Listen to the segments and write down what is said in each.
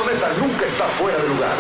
corneta nunca está fuera de lugar.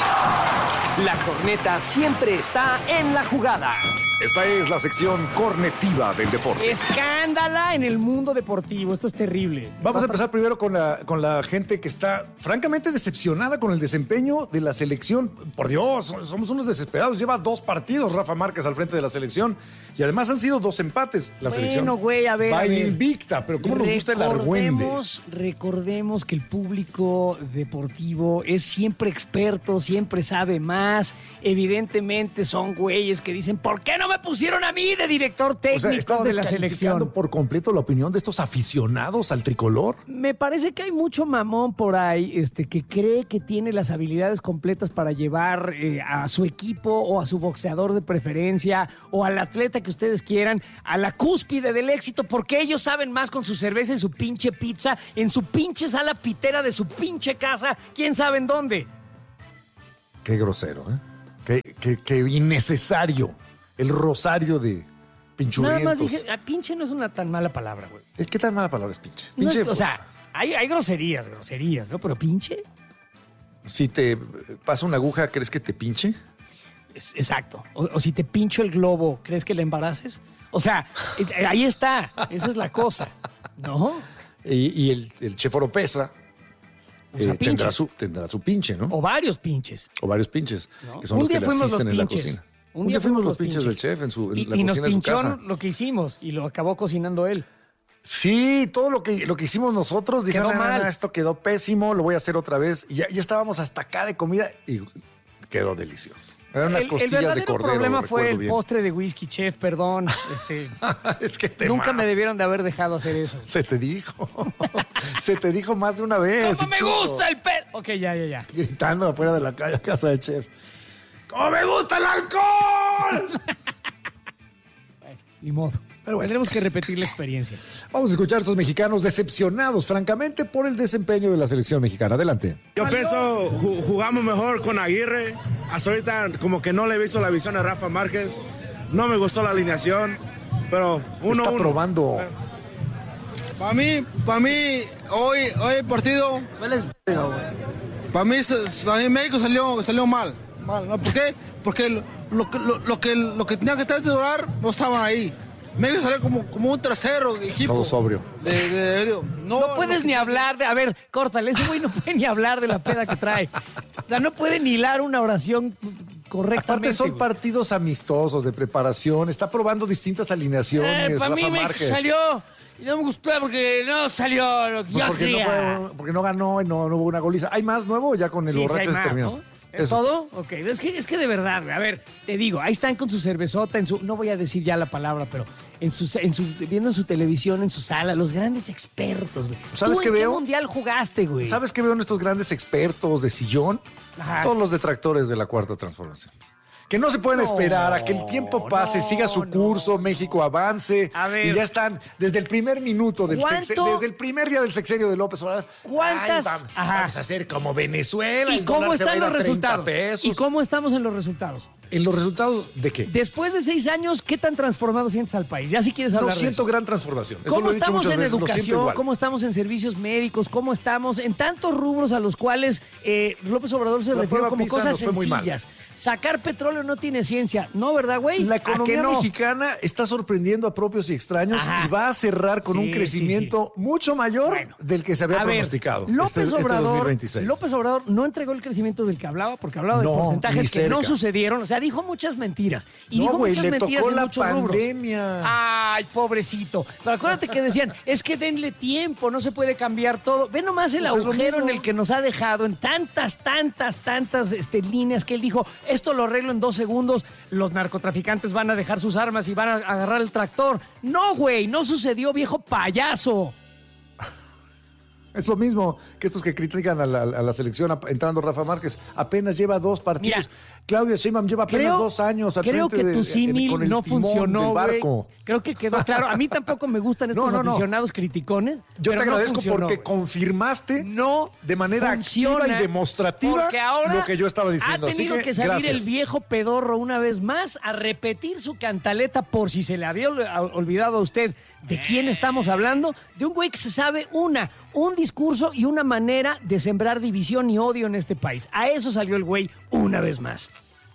La corneta siempre está en la jugada. Esta es la sección cornetiva del deporte. Escándala en el mundo deportivo. Esto es terrible. Vamos a empezar primero con la gente que está francamente decepcionada con el desempeño de la selección. Por Dios, somos unos desesperados. Lleva 2 partidos Rafa Márquez al frente de la selección y además han sido 2 empates. La selección güey, a ver. va invicta, pero ¿cómo nos gusta el argüende? Recordemos que el público deportivo es siempre experto, siempre sabe más. Evidentemente son güeyes que dicen, ¿por qué no me pusieron a mí de director técnico de la selección? Por completo la opinión de estos aficionados al tricolor. Me parece que hay mucho mamón por ahí que cree que tiene las habilidades completas para llevar a su equipo o a su boxeador de preferencia o al atleta que ustedes quieran a la cúspide del éxito porque ellos saben más con su cerveza y su pinche pizza en su pinche sala pitera de su pinche casa, quién sabe en dónde. Qué grosero, ¿eh? Qué innecesario. El rosario de pinchurrientos. Nada más dije, pinche no es una tan mala palabra, güey. ¿Qué tan mala palabra es pinche? No Pinche, es, o sea, hay groserías, ¿no? Pero pinche. Si te pasa una aguja, ¿crees que te pinche? Exacto. O si te pincho el globo, ¿crees que le embaraces? O sea, ahí está. Esa es la cosa, ¿no? Y el Chef Oropesa tendrá su pinche, ¿no? O varios pinches. O varios pinches, ¿no? Que son Un los día que le fuimos asisten los en la pinches. cocina. Un día fuimos los pinches del chef en la cocina nos de su pinchó casa. lo que hicimos y lo acabó cocinando él. Sí, todo lo que hicimos nosotros, dijeron, mal. Esto quedó pésimo, lo voy a hacer otra vez. Y ya estábamos hasta acá de comida y quedó delicioso. Eran unas costillas de cordero. El problema fue el postre de whisky, chef, perdón. Es que nunca me debieron de haber dejado hacer eso. Se te dijo. Se te dijo más de una vez. ¡Cómo me gusta el pelo! Ok, ya. Gritando afuera de la casa del chef. ¡Cómo me gusta el alcohol! Bueno, ni modo. Pero bueno. Tendremos que repetir la experiencia. Vamos a escuchar a estos mexicanos decepcionados, francamente, por el desempeño de la selección mexicana. Adelante. Yo pienso jugamos mejor con Aguirre. Hasta ahorita como que no le he visto la visión a Rafa Márquez. No me gustó la alineación, pero uno. Está probando. Para mí, hoy el partido. Para mí México salió mal. ¿No? ¿Por qué? Porque lo que tenía que titular no estaban ahí. México salió como un tercero equipo. Todo sobrio. No puedes ni hablar de... A ver, córtale, ese güey no puede ni hablar de la peda que trae. O sea, no puede ni hilar una oración correctamente. Aparte son partidos amistosos de preparación. Está probando distintas alineaciones. Para mí México salió... Y no me gustó porque no salió lo que yo quería. Porque no ganó y no hubo una goliza. ¿Hay más nuevo ya con el borracho se terminó? ¿No? ¿Es todo? Ok, es que de verdad, a ver, te digo, ahí están con su cervezota, no voy a decir ya la palabra, pero viendo en su televisión, en su sala, los grandes expertos, güey. ¿Sabes qué veo? ¿Qué mundial jugaste, güey? ¿Sabes qué veo en estos grandes expertos de sillón? Ajá. Todos los detractores de la Cuarta Transformación. Que no se pueden esperar a que el tiempo pase, siga su curso, México avance. A ver. Y ya están desde el primer minuto desde el primer día del sexenio de López Obrador. ¿Cuántas? Vamos a hacer como Venezuela. ¿Y cómo están los 30 resultados? pesos. ¿Y cómo estamos en los resultados? ¿En los resultados de qué? Después de 6 años, ¿qué tan transformado sientes al país? Ya si quieres hablar No siento de eso. gran transformación. Eso ¿Cómo lo he dicho estamos muchas en veces, lo siento educación? igual. ¿Cómo estamos en servicios médicos? ¿Cómo estamos en tantos rubros a los cuales López Obrador se refirió como PISA cosas nos fue muy mal. sencillas? Sacar petróleo no tiene ciencia. ¿No, verdad, güey? La economía mexicana está sorprendiendo a propios y extraños. Ajá. Y va a cerrar con un crecimiento mucho mayor del que se había pronosticado. López Obrador, 2026. López Obrador no entregó el crecimiento del que hablaba, porque hablaba de No, porcentajes ni que no cerca. sucedieron. O sea, dijo muchas mentiras. Y No, dijo güey, muchas le mentiras tocó en la muchos rubros. pandemia. Ay, pobrecito. Pero acuérdate que decían, es que denle tiempo, no se puede cambiar todo. Ve nomás el Pues es lo agujero en mismo. el que nos ha dejado en tantas líneas que él dijo, esto lo arreglo en 2 segundos, los narcotraficantes van a dejar sus armas y van a agarrar el tractor. No, güey, no sucedió, viejo payaso. Es lo mismo que estos que critican a la selección entrando Rafa Márquez. Apenas lleva 2 partidos. Mira, Claudia Sheinbaum lleva apenas 2 años al creo frente que tu símil con el no timón funcionó, del güey. barco. Creo que quedó claro. A mí tampoco me gustan estos No. aficionados criticones. Yo te pero no agradezco funcionó, porque güey. confirmaste No de manera funciona, activa y demostrativa porque ahora lo que yo estaba diciendo. ha tenido Así que salir gracias. el viejo pedorro una vez más a repetir su cantaleta por si se le había olvidado a usted ¿De quién estamos hablando? De un güey que se sabe un discurso y una manera de sembrar división y odio en este país. A eso salió el güey una vez más.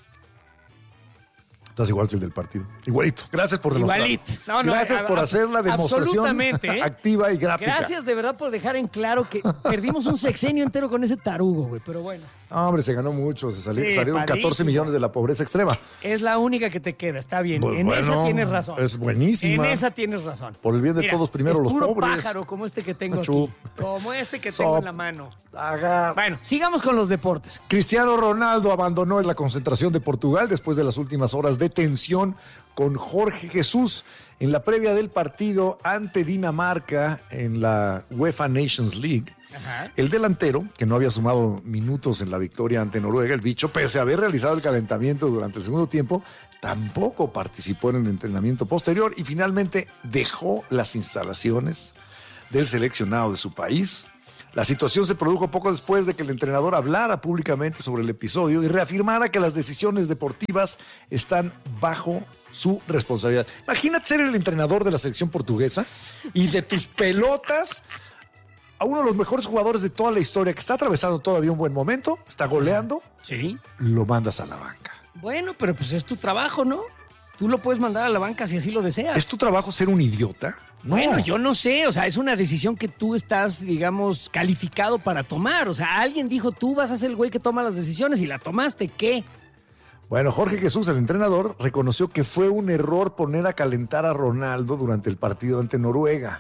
Estás igual que el del partido. Igualito. Gracias por demostrarlo. Igualito. Gracias por hacer la demostración activa y gráfica. Gracias de verdad por dejar en claro que perdimos un sexenio entero con ese tarugo, güey. Pero bueno. No, hombre, se ganó mucho. Salieron padrísimo. 14 millones de la pobreza extrema. Es la única que te queda, está bien. Pues en esa tienes razón. Es buenísima. En esa tienes razón. Por el bien de todos, primero los puro pobres. Pájaro como este que tengo aquí. Como este que tengo en la mano. Bueno, sigamos con los deportes. Cristiano Ronaldo abandonó la concentración de Portugal después de las últimas horas de tensión con Jorge Jesús en la previa del partido ante Dinamarca en la UEFA Nations League. Ajá. El delantero, que no había sumado minutos en la victoria ante Noruega, el bicho, pese a haber realizado el calentamiento durante el segundo tiempo, tampoco participó en el entrenamiento posterior y finalmente dejó las instalaciones del seleccionado de su país. La situación se produjo poco después de que el entrenador hablara públicamente sobre el episodio y reafirmara que las decisiones deportivas están bajo su responsabilidad. Imagínate ser el entrenador de la selección portuguesa y de tus pelotas a uno de los mejores jugadores de toda la historia que está atravesando todavía un buen momento, está goleando, Sí. lo mandas a la banca. Bueno, pero pues es tu trabajo, ¿no? Tú lo puedes mandar a la banca si así lo deseas. ¿Es tu trabajo ser un idiota? No. Bueno, yo no sé, o sea, es una decisión que tú estás, digamos, calificado para tomar. O sea, alguien dijo, tú vas a ser el güey que toma las decisiones y la tomaste, ¿qué? Bueno, Jorge Jesús, el entrenador, reconoció que fue un error poner a calentar a Ronaldo durante el partido ante Noruega.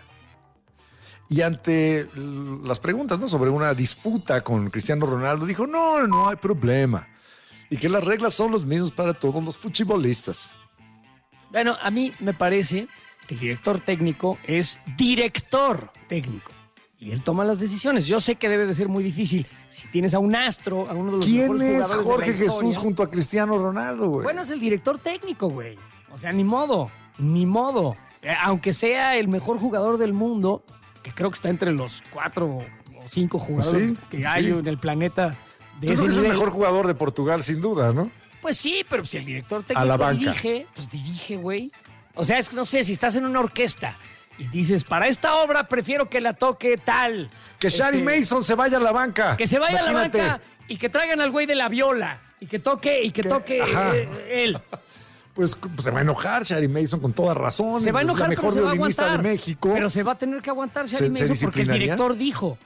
Y ante las preguntas, ¿no?, sobre una disputa con Cristiano Ronaldo, dijo, no hay problema. Y que las reglas son las mismas para todos los futbolistas. Bueno, a mí me parece que el director técnico es director técnico. Y él toma las decisiones. Yo sé que debe de ser muy difícil. Si tienes a un astro, a uno de los ¿Quién mejores es jugadores Jorge de la historia, Jesús junto a Cristiano Ronaldo, güey? Bueno, es el director técnico, güey. O sea, ni modo. Aunque sea el mejor jugador del mundo, que creo que está entre los 4 o 5 jugadores que hay en el planeta de Yo ese creo que es el nivel. mejor jugador de Portugal, sin duda, ¿no? Pues sí, pero si el director A la técnico banca. dirige, pues dirige, güey. O sea, es que no sé, si estás en una orquesta y dices, para esta obra prefiero que la toque tal. Que Shari Mason se vaya a la banca. Que se vaya Imagínate. a la banca y que traigan al güey de la viola y que toque Ajá. Él. Pues se va a enojar Shari Mason con toda razón. Se va a Es enojar, la pero mejor se va a violinista aguantar. de México. Pero se va a tener que aguantar Shari ¿Se Mason porque el disciplinaría? director dijo.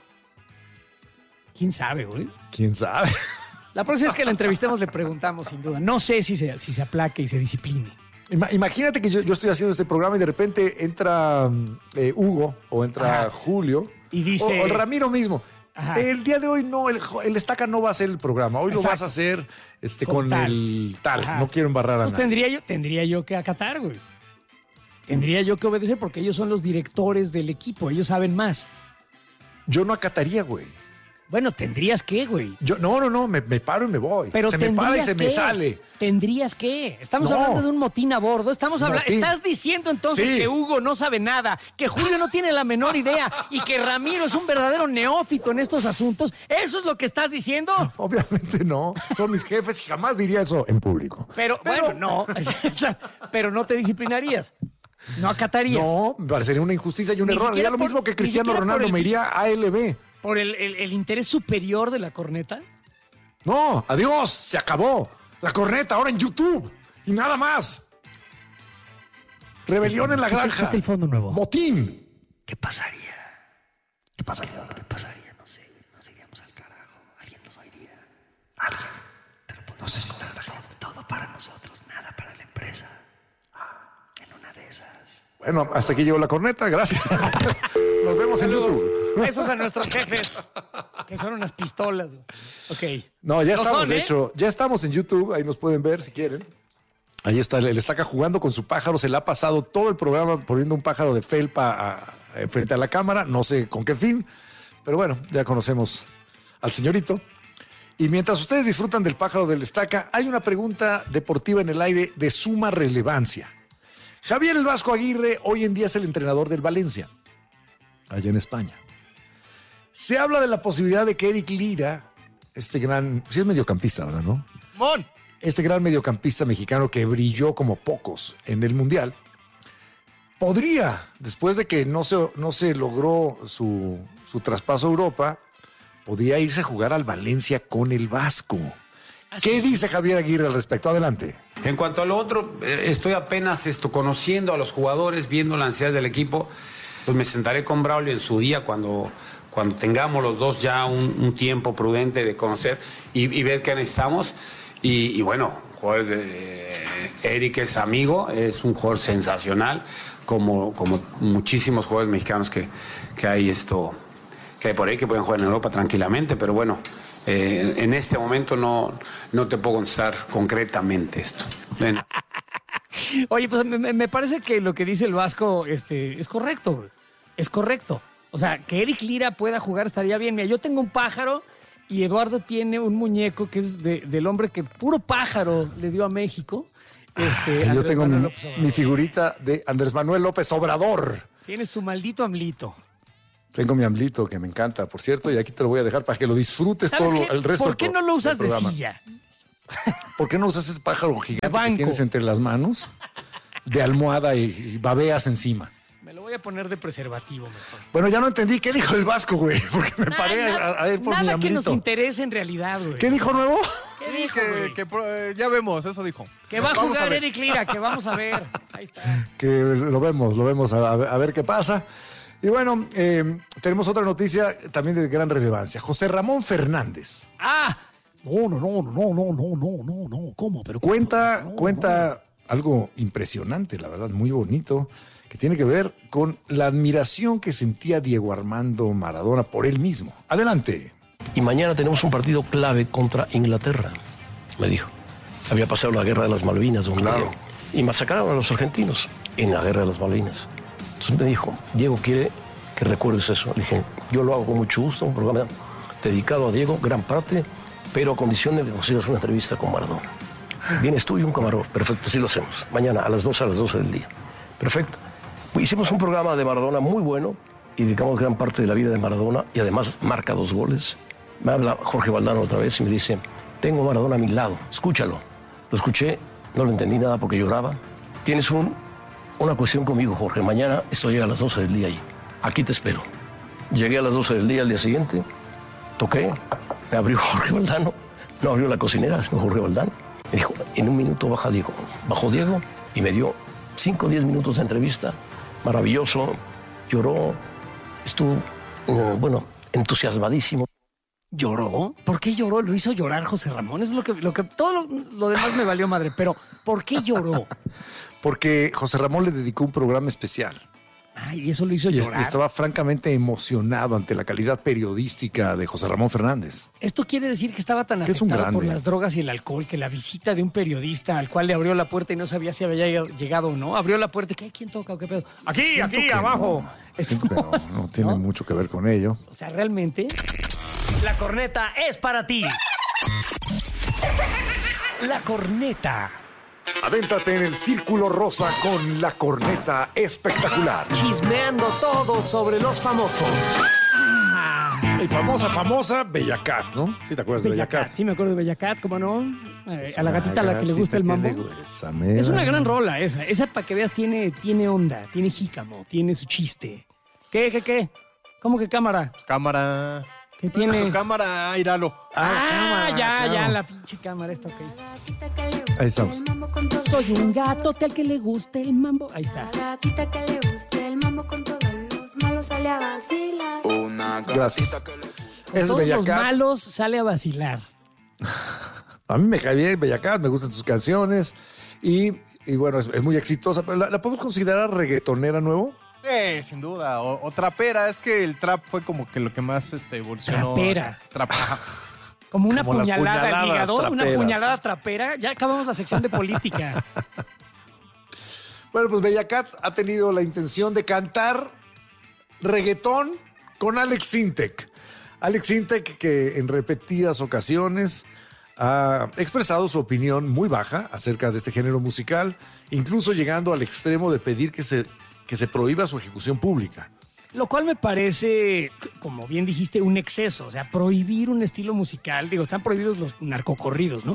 ¿Quién sabe, güey? ¿Quién sabe? La próxima vez que la entrevistemos le preguntamos, sin duda. No sé si se aplaque y se discipline. Imagínate que yo estoy haciendo este programa y de repente entra Hugo o entra Ajá. Julio. Y dice- O Ramiro mismo. Ajá. El día de hoy no, el Estaca no va a hacer el programa. Hoy Exacto. lo vas a hacer Con con tal. el tal. Ajá. No quiero embarrar a Pues nadie. tendría yo que acatar, güey. Tendría yo que obedecer porque ellos son los directores del equipo. Ellos saben más. Yo no acataría, güey. Bueno, tendrías que, güey. Yo, no, me paro y me voy. Pero se me para y tendrías se que. me sale. Tendrías que. Estamos No. hablando de un motín a bordo. Motín. Estás diciendo entonces Sí. que Hugo no sabe nada, que Julio no tiene la menor idea y que Ramiro es un verdadero neófito en estos asuntos. ¿Eso es lo que estás diciendo? Obviamente no. Son mis jefes y jamás diría eso en público. Pero bueno, no. Pero no te disciplinarías. No acatarías. No, me parecería una injusticia y un Ni error. siquiera Haría lo por- mismo que ni Cristiano siquiera por Ronaldo. el- Me iría a ALB. ¿Por el interés superior de la corneta? No, adiós, se acabó. La corneta ahora en YouTube y nada más. Rebelión en la granja. Quítate el fondo nuevo. Motín. ¿Qué pasaría? ¿Qué pasaría? ¿Qué pasaría? No sé. Nos iríamos al carajo. Alguien nos oiría. Alguien. No sé si tanta gente. Todo para nosotros, nada para la empresa. En una de esas. Bueno, hasta aquí llegó la corneta, gracias. Nos vemos en YouTube. Besos a nuestros jefes, que son unas pistolas. Ok. No, ya Lo estamos, son, de ¿eh? hecho, ya estamos en YouTube, ahí nos pueden ver si quieren. Ahí está, el Estaca jugando con su pájaro, se le ha pasado todo el programa poniendo un pájaro de felpa frente a la cámara, no sé con qué fin, pero bueno, ya conocemos al señorito. Y mientras ustedes disfrutan del pájaro del Estaca, hay una pregunta deportiva en el aire de suma relevancia. Javier El Vasco Aguirre hoy en día es el entrenador del Valencia, allá en España. Se habla de la posibilidad de que Eric Lira, este gran, sí es mediocampista, ¿verdad, no? ¡Mon! Este gran mediocampista mexicano que brilló como pocos en el Mundial, podría, después de que no se logró su traspaso a Europa, podría irse a jugar al Valencia con el Vasco. ¿Qué dice Javier Aguirre al respecto? Adelante. En cuanto a lo otro, estoy apenas conociendo a los jugadores, viendo la ansiedad del equipo. Pues me sentaré con Braulio en su día cuando tengamos los dos ya un tiempo prudente de conocer y ver qué necesitamos. Y bueno, jugadores Eric es amigo, es un jugador sensacional, como muchísimos jugadores mexicanos que hay que hay por ahí que pueden jugar en Europa tranquilamente, pero bueno. En este momento no te puedo contestar concretamente esto. Bueno. Oye, pues me parece que lo que dice el Vasco es correcto. Es correcto. O sea, que Eric Lira pueda jugar estaría bien. Mira, yo tengo un pájaro y Eduardo tiene un muñeco que es del hombre que puro pájaro le dio a México. Yo tengo mi figurita de Andrés Manuel López Obrador. Tienes tu maldito AMLito. Tengo mi AMLito que me encanta, por cierto, y aquí te lo voy a dejar para que lo disfrutes todo el resto ¿Por qué no lo usas de silla? ¿Por qué no usas ese pájaro gigante que tienes entre las manos? De almohada y babeas encima. Me lo voy a poner de preservativo mejor. Bueno, ya no entendí. ¿Qué dijo el Vasco, güey? Porque me paré a ir por mi Nada AMLito. que nos interese en realidad, güey. ¿Qué dijo nuevo? ¿Qué dijo, que ya vemos, eso dijo. Que va a jugar Eric Lira, que vamos a ver. Ahí está. Que lo vemos a ver qué pasa. Y bueno, tenemos otra noticia también de gran relevancia. José Ramón Fernández. ¡Ah! No. ¿Cómo? Pero cuenta algo impresionante, la verdad, muy bonito, que tiene que ver con la admiración que sentía Diego Armando Maradona por él mismo. Adelante. Y mañana tenemos un partido clave contra Inglaterra, me dijo. Había pasado la guerra de las Malvinas, don Diego, y masacraron a los argentinos en la guerra de las Malvinas. Entonces me dijo, Diego quiere que recuerdes eso. Le dije, yo lo hago con mucho gusto, un programa dedicado a Diego, gran parte, pero a condición de que consigas una entrevista con Maradona. Vienes tú y un camarógrafo. Perfecto, sí lo hacemos. Mañana a las 12 del día. Perfecto. Hicimos un programa de Maradona muy bueno y dedicamos gran parte de la vida de Maradona y además marca 2 goles. Me habla Jorge Valdano otra vez y me dice, tengo a Maradona a mi lado, escúchalo. Lo escuché, no lo entendí nada porque lloraba. Tienes una cuestión conmigo, Jorge. Mañana estoy a las 12 del día ahí. Aquí te espero. Llegué a las 12 del día al día siguiente, toqué, me abrió Jorge Valdano. No abrió la cocinera, sino Jorge Valdano. Me dijo, en un minuto baja Diego. Bajó Diego y me dio 5 o 10 minutos de entrevista. Maravilloso. Lloró. Estuvo, entusiasmadísimo. ¿Lloró? ¿Por qué lloró? ¿Lo hizo llorar José Ramón? Es lo que todo lo demás me valió madre, pero ¿por qué lloró? Porque José Ramón le dedicó un programa especial. Ay, eso lo hizo llorar. Y estaba francamente emocionado ante la calidad periodística de José Ramón Fernández. Esto quiere decir que estaba tan afectado por las drogas y el alcohol que la visita de un periodista al cual le abrió la puerta y no sabía si había llegado o no, abrió la puerta y ¿quién toca o qué pedo? Aquí, abajo. No tiene mucho que ver con ello. O sea, realmente la corneta es para ti. La corneta. Adéntrate en el círculo rosa con la corneta espectacular. Chismeando todo sobre los famosos. Y famosa Bellacat, ¿no? ¿Sí te acuerdas de Bellacat? Sí, me acuerdo de Bellacat, ¿cómo no? A la gatita a la que le gusta el mambo. Es una gran rola esa. Esa, para que veas, tiene onda, tiene jícamo, tiene su chiste. ¿Qué? ¿Cómo que cámara? Pues cámara. ¿Qué tiene? Cámara, íralo. Cámara, ya, la pinche cámara está ok. Ahí estamos. Soy un gatote al que le guste el mambo. Ahí está. Gatita que le guste el mambo con todos los malos sale a vacilar. Gracias. Es Todos Bellacat. los malos sale a vacilar. A mí me cae bien Bellacat, me gustan sus canciones y bueno, es muy exitosa. Pero ¿la podemos considerar reggaetonera nuevo? Sí, sin duda. O trapera. Es que el trap fue como que lo que más evolucionó. Trapera. Ajá. Como una Como las puñalada al puñaladas hígado, una traperas. puñalada trapera. Ya acabamos la sección de política. Bueno, pues Bellacat ha tenido la intención de cantar reggaetón con Alex Sintek. Alex Sintek, que en repetidas ocasiones ha expresado su opinión muy baja acerca de este género musical, incluso llegando al extremo de pedir que se prohíba su ejecución pública. Lo cual me parece, como bien dijiste, un exceso. O sea, prohibir un estilo musical. Digo, están prohibidos los narcocorridos, ¿no?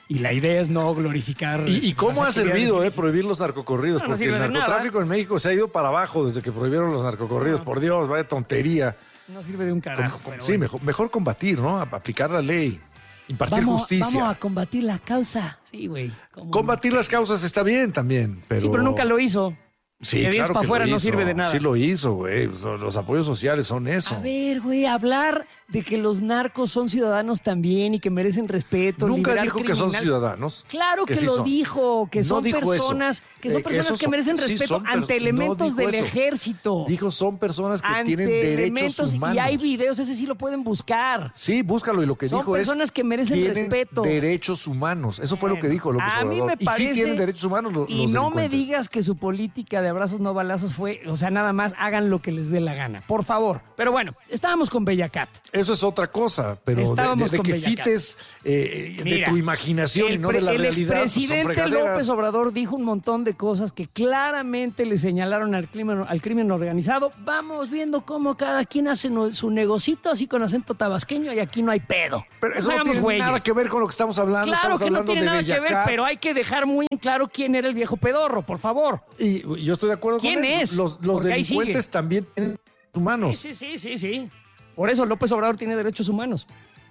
Y la idea es no glorificar. ¿Y cómo ha las servido actividades prohibir los narcocorridos? No Porque sirve el de narcotráfico en México se ha ido para abajo desde que prohibieron los narcocorridos. Por Dios, vaya tontería. No sirve de un carajo. pero Sí, bueno. mejor combatir, ¿no? Aplicar la ley, impartir Vamos justicia. a combatir la causa. Sí, güey. ¿Cómo Combatir las causas está bien también, pero... Sí, pero nunca lo hizo. Sí, de dientes claro para que afuera lo no hizo. sirve de nada. Sí lo hizo, güey. Los apoyos sociales son eso. A ver, güey, hablar de que los narcos son ciudadanos también y que merecen respeto. Nunca liberar dijo que son criminal. ciudadanos. Claro que sí lo son. dijo, que No son dijo eso. personas, que son personas esos que son- merecen sí, respeto son per- ante elementos no dijo del eso. ejército. Dijo son personas que Ante tienen derechos elementos, humanos. y hay videos, ese sí lo pueden buscar. Sí, búscalo y lo que Son dijo es... personas que merecen tienen respeto. derechos humanos. Eso fue lo que dijo López A mí Obrador. me parece, y sí tienen derechos humanos los y no me delincuentes. digas que su política de abrazos no balazos fue, o sea, nada más hagan lo que les dé la gana, por favor. Pero bueno, estábamos con Bellacat. Eso es otra cosa, pero Estábamos de con que Bellacat. cites de Mira, tu imaginación y no de la el realidad, pues son expresidente fregaderas. López Obrador dijo un montón de cosas que claramente le señalaron al crimen organizado. Vamos viendo cómo cada quien hace su negocito así con acento tabasqueño y aquí no hay pedo. Pero Nos eso no hagamos tiene güeyes. nada que ver con lo que estamos hablando. Claro Estamos que no hablando tiene de nada que ver, Bellacat. pero hay que dejar muy en claro quién era el viejo pedorro, por favor. Y yo estoy de acuerdo con ¿Quién él. es? Los Porque ahí delincuentes sigue. también tienen derechos humanos. Sí. Por eso López Obrador tiene derechos humanos.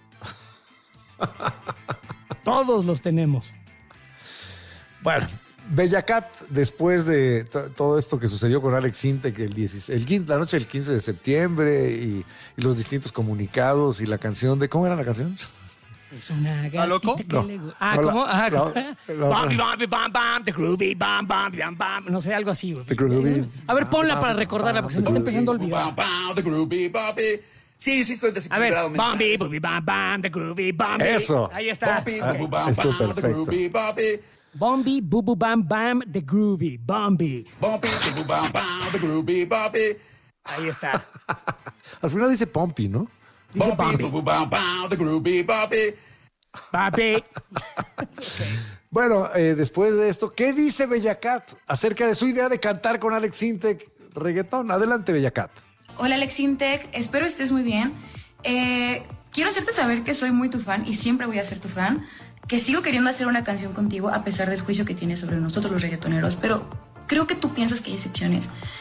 Todos los tenemos. Bueno, Bellacat, después de todo esto que sucedió con Alex Sintek la noche del 15 de septiembre y los distintos comunicados y la canción de... ¿Cómo era la canción? Es una gatita loco? que No. le No, ¿cómo? no, Bambi, bambi, bam, bam, the groovy, bam, bam, bam, bam. No sé, algo así, güey. The groovy. A ver, ponla para recordarla, porque se me está empezando a olvidar. Sí, estoy A ver, desequilibrado. Bambi, booby, bam, bam, the groovy, Bambi. Eso. Ahí está. Estuvo perfecto. Bombi, bubu, bam, bam, the groovy, Bombi. Ahí está. Al final dice Pompi, ¿no? Dice Bombi. Papi. Bueno, después de esto, ¿qué dice Bellacat acerca de su idea de cantar con Alex Sintek reggaetón? Adelante, Bellacat. Hola Alex Intec, espero estés muy bien. Quiero hacerte saber que soy muy tu fan y siempre voy a ser tu fan, que sigo queriendo hacer una canción contigo a pesar del juicio que tienes sobre nosotros los reggaetoneros, pero creo que tú piensas que hay excepciones.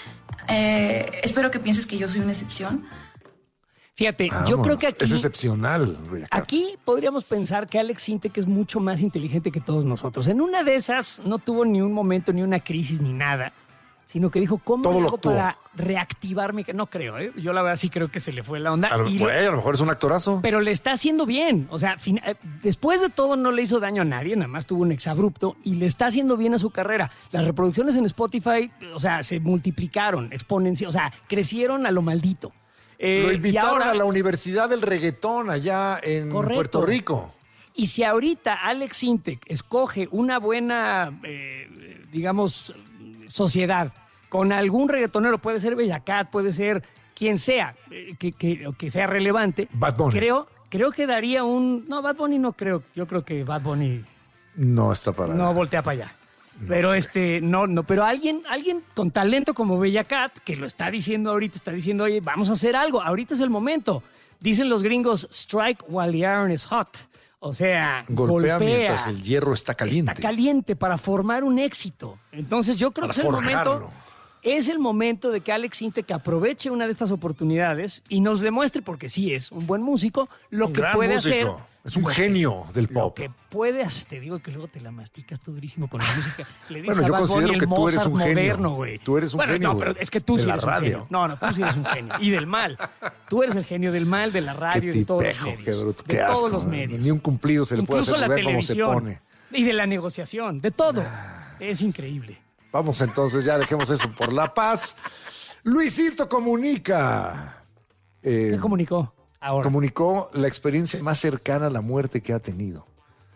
Espero que pienses que yo soy una excepción. Fíjate, yo Vamos, creo que aquí... Es excepcional, Bellacat. Aquí podríamos pensar que Alex Sintek es mucho más inteligente que todos nosotros. En una de esas no tuvo ni un momento, ni una crisis, ni nada, sino que dijo, ¿cómo Todo lo hago actuó. para reactivarme? No creo, ¿eh? Yo la verdad sí creo que se le fue la onda. A lo mejor es un actorazo. Pero le está haciendo bien. O sea, después de todo no le hizo daño a nadie, nada más tuvo un exabrupto y le está haciendo bien a su carrera. Las reproducciones en Spotify, o sea, se multiplicaron, o sea, crecieron a lo maldito. Lo y invitaron ahora- a la Universidad del Reggaetón allá en Correcto. Puerto Rico. Y si ahorita Alex Sintek escoge una buena, digamos, sociedad con algún reggaetonero, puede ser Bellacat, puede ser quien sea, que sea relevante. Bad Bunny. Creo que daría No, Bad Bunny no creo. Yo creo que Bad Bunny No está para... no voltea para allá. Pero pero alguien con talento como Bellacat, que lo está diciendo ahorita, está diciendo, oye, vamos a hacer algo, ahorita es el momento. Dicen los gringos, strike while the iron is hot. O sea, Golpea golpea. mientras el hierro está caliente. Está caliente para formar un éxito. Entonces yo creo Para que es el forjarlo. momento. Es el momento de que Alex Sintek aproveche una de estas oportunidades y nos demuestre, porque sí es un buen músico, lo Un que gran puede músico. hacer. Es un genio del Lo pop. que puede hacer. Te digo que luego te la masticas tú durísimo con la música. Le dices Bueno, yo a Bad Bunny considero el que tú eres Mozart un genio. moderno, güey. Tú eres un bueno, genio, no, pero güey, es que tú de sí la eres un radio. genio. No, tú sí eres un genio. Y del mal. Tú eres el genio del mal, de la radio y de todos los tipejo, medios. qué bruto, de qué todos asco, los ¿no? medios. Ni un cumplido se le puede Incluso hacer. la Vean cómo se televisión. pone. Y de la negociación. De todo. Es increíble. Vamos entonces, ya dejemos eso por la paz. Luisito Comunica. ¿Qué comunicó ahora? Comunicó la experiencia más cercana a la muerte que ha tenido.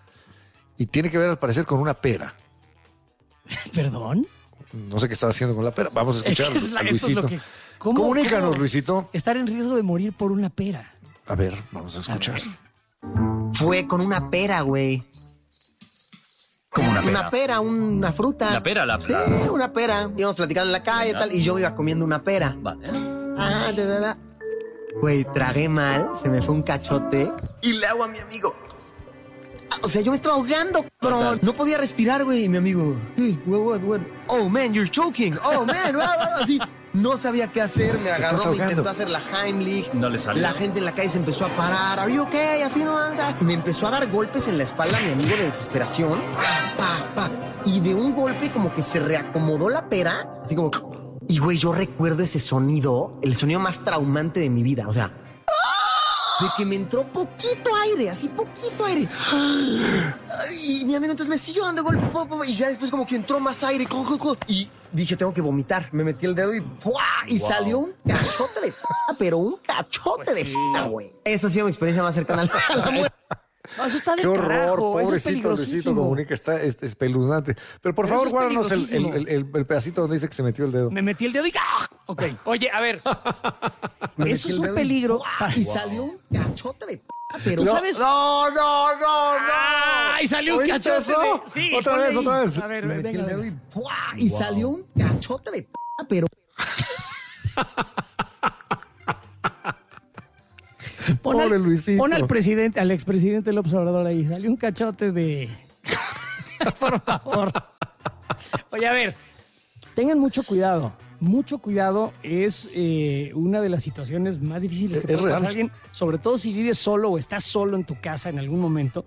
Y tiene que ver, al parecer, con una pera. ¿Perdón? No sé qué estaba haciendo con la pera. Vamos a Es que escuchar es a esto es Luisito. lo que- ¿Cómo- Comunícanos, cómo Luisito. estar en riesgo de morir por una pera? A ver, vamos a escuchar. Fue con una pera, güey. Como una pera. Una pera, una fruta. La pera, Sí, una pera. Íbamos platicando en la calle y tal, y yo me iba comiendo una pera. Vale. Güey, tragué mal, se me fue un cachote y le hago a mi amigo. O sea, yo me estaba ahogando, cabrón. No podía respirar, güey. Y mi amigo, hey, what? Oh, man, you're choking. Oh, man, así. No sabía qué hacer, me agarró, me intentó hacer la Heimlich. No le salió. La gente en la calle se empezó a parar. ¿Are you okay? Así no. Me empezó a dar golpes en la espalda a mi amigo de desesperación. Pa. Y de un golpe como que se reacomodó la pera. Así como... Y, güey, yo recuerdo ese sonido, el sonido más traumante de mi vida. O sea... De que me entró poquito aire, así poquito aire. Y mi amigo entonces me siguió dando golpes. Y ya después como que entró más aire. Y dije, tengo que vomitar. Me metí el dedo y ¡pua! Y salió un cachote de pero un cachote de güey. Esa ha sido mi experiencia más cercana a la muerte. No, eso está de Qué horror, carajo, eso es pobrecito Luisito Comunica, está espeluznante. Pero por favor, guárdanos el pedacito donde dice que se metió el dedo. Me metí el dedo y ¡ah! Ok, oye, a ver. Eso es un peligro. Y salió un cachote de pero no, ¿sabes? No. ¡Ay, salió un cachote de... Sí, otra vez. A ver, me metí venga. el dedo y salió un cachote de pero... Pobre Luisito. Pon al expresidente López Obrador ahí. Salió un cachote de... Por favor. Oye, a ver, tengan mucho cuidado. Mucho cuidado es una de las situaciones más difíciles que puede pasar a alguien, sobre todo si vives solo o estás solo en tu casa en algún momento.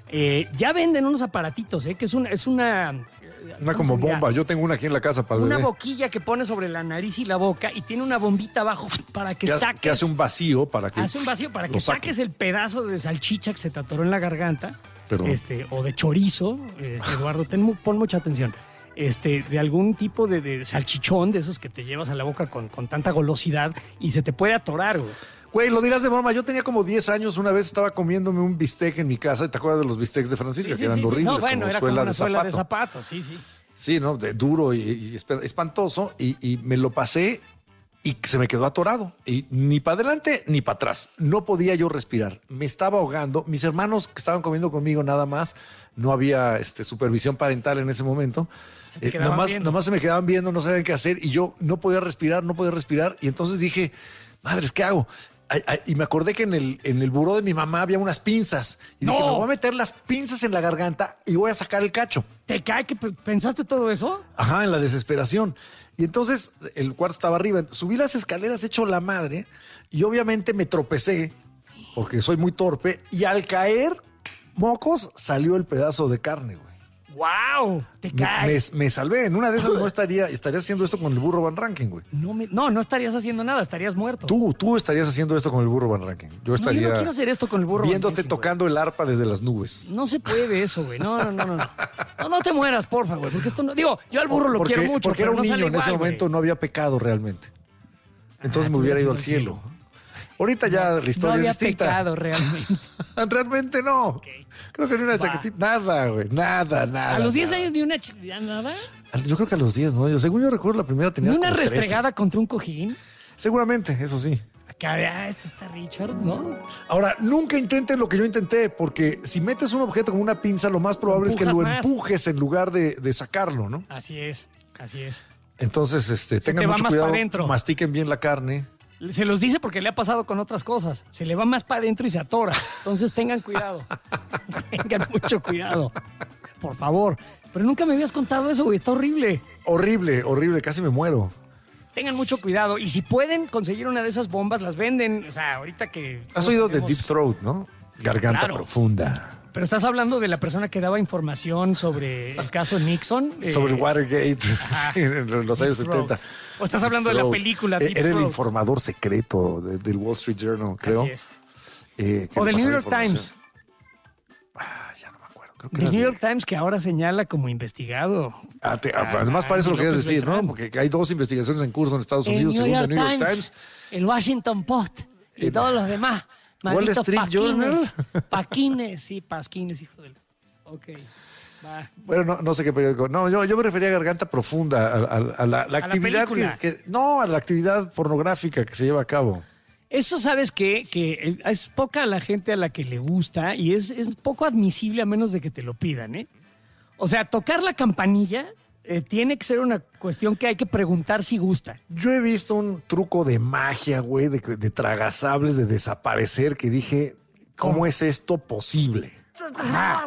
Ya venden unos aparatitos, que es una como bomba. Yo tengo una aquí en la casa para el una bebé. boquilla que pone sobre la nariz y la boca y tiene una bombita abajo para que saques. Que hace un vacío para que saques el pedazo de salchicha que se te atoró en la garganta. Perdón. O de chorizo. Eduardo, pon mucha atención. De algún tipo de salchichón, de esos que te llevas a la boca con tanta golosidad y se te puede atorar, güey. Güey, lo dirás de broma. Yo tenía como 10 años. Una vez estaba comiéndome un bistec en mi casa. ¿Te acuerdas de los bistecs de Francisca? Que eran horribles. No, bueno, como era como una suela de zapato. Sí. Sí, ¿no? Duro y espantoso. Y me lo pasé y se me quedó atorado. Y ni para adelante ni para atrás. No podía yo respirar. Me estaba ahogando. Mis hermanos que estaban comiendo conmigo nada más. No había supervisión parental en ese momento. Nomás se me quedaban viendo, no sabían qué hacer. Y yo no podía respirar. Y entonces dije, madres, ¿qué hago? Y me acordé que en el buró de mi mamá había unas pinzas. Y dije, me voy a meter las pinzas en la garganta y voy a sacar el cacho. ¿Te cae que pensaste todo eso? Ajá, en la desesperación. Y entonces el cuarto estaba arriba. Subí las escaleras hecho la madre y obviamente me tropecé porque soy muy torpe. Y al caer, mocos, salió el pedazo de carne, güey. ¡Wow! Te caes. Me salvé. En una de esas no estaría haciendo esto con el burro Van Rankin, güey. No estarías haciendo nada, estarías muerto. Tú estarías haciendo esto con el burro Van Rankin. Yo estaría yo no quiero hacer esto con el burro viéndote Van Rankin, tocando el arpa desde las nubes. No se puede eso, güey. No. No te mueras, porfa, güey. Porque esto no... Digo, yo al burro lo quiero mucho, porque era un niño igual, en ese momento, no había pecado realmente. Entonces me hubiera ido al cielo. Ahorita ya la historia es distinta. No había pecado realmente. Realmente no. Okay. Creo que ni una chaquetita. Nada, güey. Nada. ¿A los 10 años ni una chaquetita? ¿Nada? Yo creo que a los 10, ¿no? Según yo recuerdo, la primera tenía ¿Ni una como restregada contra un cojín? Seguramente, eso sí. Acá, este está Richard, ¿no? Ahora, nunca intenten lo que yo intenté, porque si metes un objeto como una pinza, lo más probable es que lo empujes en lugar de sacarlo, ¿no? Así es. Entonces, tengan mucho cuidado, mastiquen bien la carne. Se los dice porque le ha pasado con otras cosas. Se le va más para adentro y se atora. Entonces tengan cuidado. Tengan mucho cuidado. Por favor. Pero nunca me habías contado eso, güey. Está horrible. Horrible. Casi me muero. Tengan mucho cuidado. Y si pueden conseguir una de esas bombas, las venden. O sea, ahorita que... Has oído de Deep Throat, ¿no? Garganta profunda. Pero estás hablando de la persona que daba información sobre el caso Nixon. Sobre Watergate en los años 70. O estás hablando de la película Deep Era Throat. el informador secreto del Wall Street Journal, creo. Así es. O del New York Times. Ya no me acuerdo. Del New York Times, que ahora señala como investigado. Además, para eso lo querías decir, ¿no? Porque hay 2 investigaciones en curso en Estados Unidos, según el New York Times. El Washington Post y todos los demás. Wall Street Journal. Pasquines, hijo del... Ok, va. Bueno, no sé qué periódico. No, yo me refería a garganta profunda, a la actividad a la actividad pornográfica que se lleva a cabo. Eso, ¿sabes qué? Que es poca la gente a la que le gusta y es poco admisible a menos de que te lo pidan, ¿eh? O sea, tocar la campanilla tiene que ser una cuestión que hay que preguntar si gusta. Yo he visto un truco de magia, güey, de tragasables, de desaparecer, que dije, ¿cómo es esto posible? Ajá.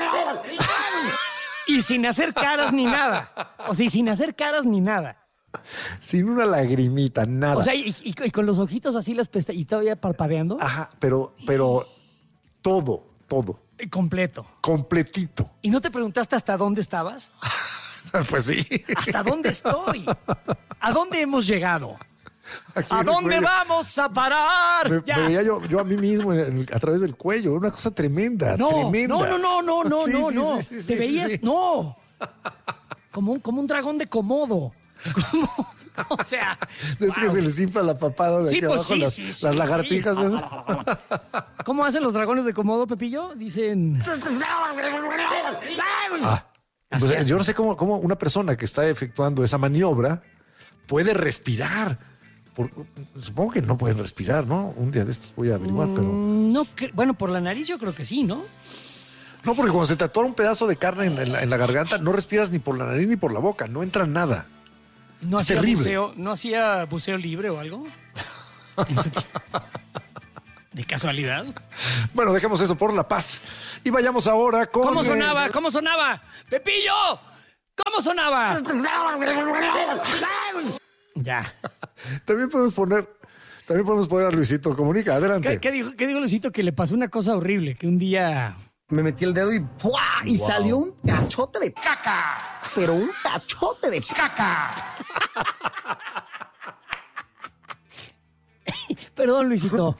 Y sin hacer caras ni nada. O sea, sin hacer caras ni nada. Sin una lagrimita, nada. O sea, y con los ojitos así las pestañas y todavía parpadeando. Ajá, pero todo. Completo. Completito. ¿Y no te preguntaste hasta dónde estabas? Pues sí. ¿Hasta dónde estoy? ¿A dónde hemos llegado? Aquí ¿A dónde vamos a parar? Me veía yo a mí mismo a través del cuello. Una cosa tremenda, tremenda. No. Sí, ¿Te veías? sí. No. Como un dragón de Komodo. O sea. Es que se les infla la papada de aquí abajo, las lagartijas. Sí. ¿Cómo hacen los dragones de Komodo, Pepillo? Dicen. Pues yo no sé cómo una persona que está efectuando esa maniobra puede respirar. Supongo que no pueden respirar, ¿no? Un día de estos voy a averiguar, pero... No, bueno, por la nariz yo creo que sí, ¿no? No, porque cuando se te atora un pedazo de carne en la garganta, no respiras ni por la nariz ni por la boca, no entra nada. ¿No es hacía terrible. ¿No hacía buceo libre o algo? ¿De casualidad? Bueno, dejemos eso por la paz. Y vayamos ahora con... ¿Cómo sonaba? ¿Cómo sonaba? ¡Pepillo! ¿Cómo sonaba? Ya. También podemos poner a Luisito Comunica. Adelante. ¿Qué dijo Luisito? Que le pasó una cosa horrible, que un día... Me metí el dedo y ¡pua! Y salió un cachote de caca. Pero un cachote de caca. Perdón, Luisito.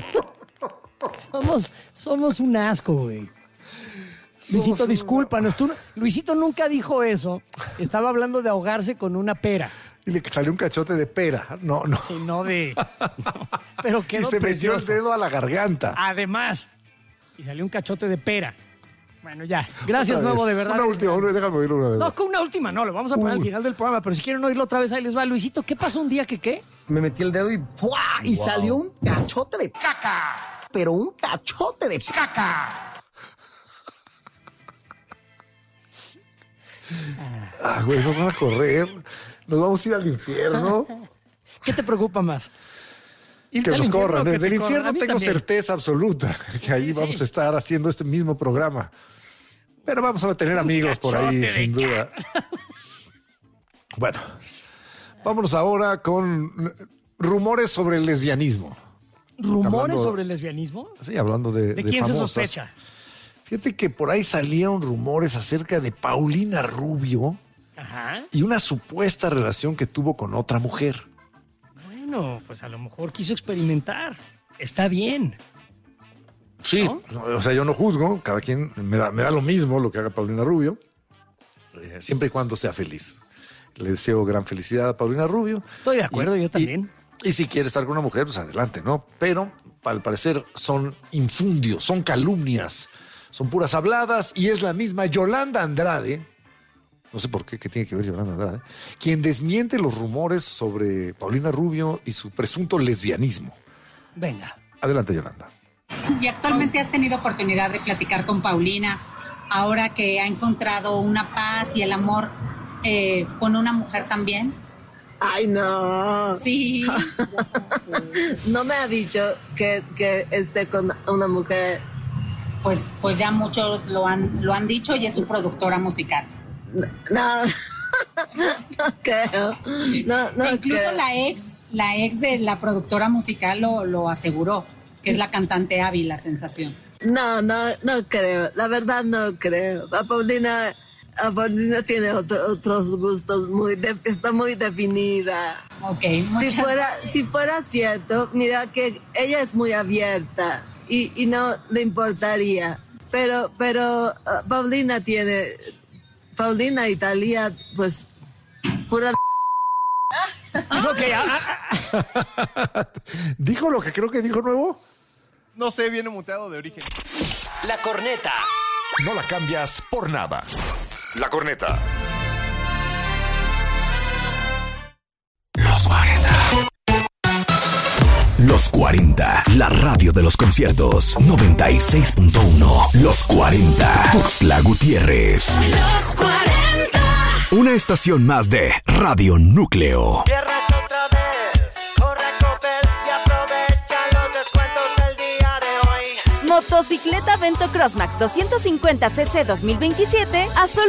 Somos un asco, güey. Luisito, discúlpanos. Luisito nunca dijo eso. Estaba hablando de ahogarse con una pera. Y le salió un cachote de pera. No. Sí, no de... No. Pero quedó y se precioso. metió el dedo a la garganta. Además. Y salió un cachote de pera. Bueno, ya. Gracias, Nuevo, de verdad. Una última, déjame oírlo una vez. No, con una última no. Lo vamos a poner al final del programa. Pero si quieren oírlo otra vez, ahí les va. Luisito, ¿qué pasó un día que qué? Me metí el dedo y ¡pua! Y salió un cachote de caca. Pero un cachote de caca. Güey, nos van a correr. Nos vamos a ir al infierno. ¿Qué te preocupa más? Que nos corran. Del infierno tengo también. certeza absoluta que ahí vamos a estar haciendo este mismo programa. Pero vamos a tener amigos por ahí, sin duda. Bueno, vámonos ahora con rumores sobre el lesbianismo. ¿Rumores sobre el lesbianismo? Sí, hablando de quién famosas. se sospecha? Fíjate que por ahí salieron rumores acerca de Paulina Rubio. Ajá. Y una supuesta relación que tuvo con otra mujer. Bueno, pues a lo mejor quiso experimentar. Está bien. Sí, ¿no? O sea, yo no juzgo, cada quien me da lo mismo lo que haga Paulina Rubio, siempre y cuando sea feliz. Le deseo gran felicidad a Paulina Rubio. Estoy de acuerdo, yo también. Y si quiere estar con una mujer, pues adelante, ¿no? Pero al parecer son infundios, son calumnias, son puras habladas y es la misma Yolanda Andrade. No sé por qué tiene que ver Yolanda Andrade, quien desmiente los rumores sobre Paulina Rubio y su presunto lesbianismo. Venga. Adelante, Yolanda. ¿Y actualmente has tenido oportunidad de platicar con Paulina ahora que ha encontrado una paz y el amor con una mujer también? Ay, no. Sí. No me ha dicho que esté con una mujer. Pues ya muchos lo han dicho y es su productora musical. No creo. No incluso creo. la ex de la productora musical lo aseguró, que es la cantante Abby, La Sensación. No creo. La verdad no creo. Paulina tiene otros gustos está muy definida. Okay. Si fuera cierto, mira que ella es muy abierta y no le importaría. Pero Paulina y Thalía, pues, pura... ¿Dijo lo que creo que dijo Nuevo? No sé, viene muteado de origen. La corneta. No la cambias por nada. La corneta. Los 40. Los 40, la radio de los conciertos. 96.1. Los 40. Tuxtla Gutiérrez. Los 40. Una estación más de Radio Núcleo. Viernes otra vez, corre a Coppel y aprovecha los descuentos del día de hoy. Motocicleta Vento Crossmax 250cc 2027 a solo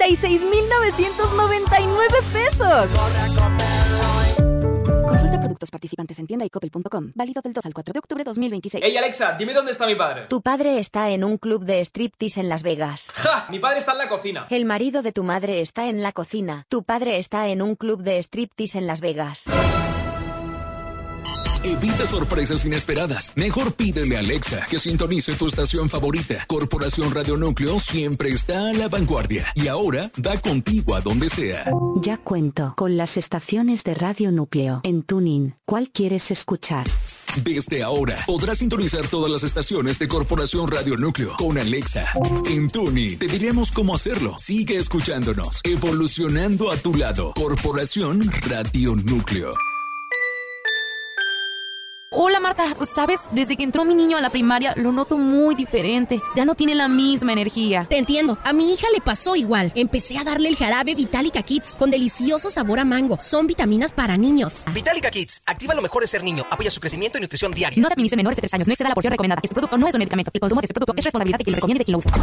36,999 pesos. Consulta productos participantes en tienda y coppel.com. Válido del 2 al 4 de octubre de 2026. Hey Alexa, dime dónde está mi padre. Tu padre está en un club de striptease en Las Vegas. ¡Ja! Mi padre está en la cocina. El marido de tu madre está en la cocina. Tu padre está en un club de striptease en Las Vegas. Evita sorpresas inesperadas. Mejor pídele a Alexa que sintonice tu estación favorita. Corporación Radio Núcleo siempre está a la vanguardia y ahora va contigo a donde sea. Ya cuento con las estaciones de Radio Núcleo en TuneIn. ¿Cuál quieres escuchar? Desde ahora podrás sintonizar todas las estaciones de Corporación Radio Núcleo con Alexa. En TuneIn te diremos cómo hacerlo. Sigue escuchándonos, evolucionando a tu lado. Corporación Radio Núcleo. Hola Marta, ¿sabes? Desde que entró mi niño a la primaria lo noto muy diferente. Ya no tiene la misma energía. Te entiendo, a mi hija le pasó igual. Empecé a darle el jarabe Vitalica Kids con delicioso sabor a mango. Son vitaminas para niños. Vitalica Kids, activa lo mejor de ser niño. Apoya su crecimiento y nutrición diaria. No se administre menores de 3 años, no exceda la porción recomendada. Este producto no es un medicamento. El consumo de este producto es responsabilidad de quien lo recomiende y de quien lo usa.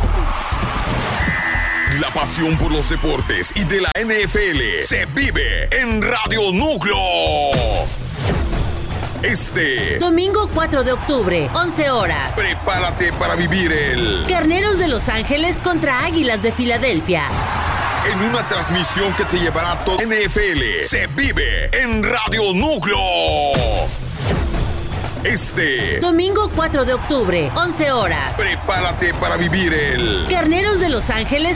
La pasión por los deportes y de la NFL se vive en Radio Núcleo. Domingo 4 de octubre, 11 horas. Prepárate para vivir el Carneros de Los Ángeles contra Águilas de Filadelfia. En una transmisión que te llevará a todo NFL. Se vive en Radio Núcleo. Domingo 4 de octubre, 11 horas. Prepárate para vivir el Carneros de Los Ángeles